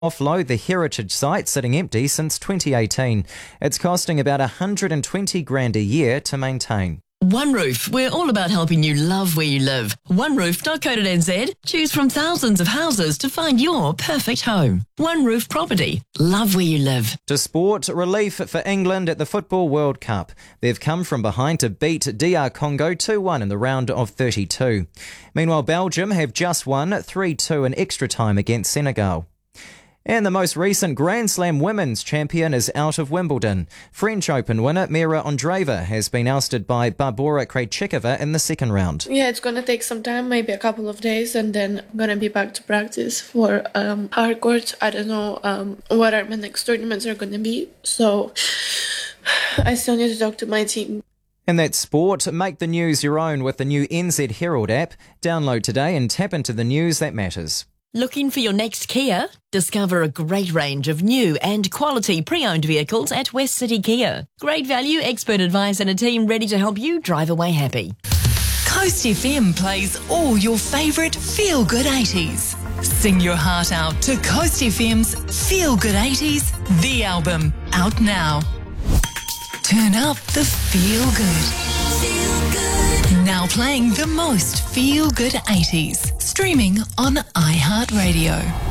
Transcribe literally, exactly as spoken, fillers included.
offload the heritage site sitting empty since twenty eighteen. It's costing about one hundred twenty grand a year to maintain. One Roof, we're all about helping you love where you live. one roof dot co dot n z. Choose from thousands of houses to find your perfect home. One Roof Property. Love where you live. To sport, relief for England at the Football World Cup. They've come from behind to beat D R Congo two one in the round of thirty-two. Meanwhile, Belgium have just won three two in extra time against Senegal. And the most recent Grand Slam women's champion is out of Wimbledon. French Open winner Mira Andreeva has been ousted by Barbora Krejcikova in the second round. Yeah, it's going to take some time, maybe a couple of days, and then I'm going to be back to practice for um, hard court. I don't know um, what our next tournaments are going to be, so I still need to talk to my team. And that's sport. Make the news your own with the new N Z Herald app. Download today and tap into the news that matters. Looking for your next Kia? Discover a great range of new and quality pre-owned vehicles at West City Kia. Great value, expert advice and a team ready to help you drive away happy. Coast F M plays all your favourite feel-good eighties. Sing your heart out to Coast F M's Feel Good eighties, the album, out now. Turn up the feel good. Feel good. Now playing the most feel good eighties. Streaming on iHeartRadio.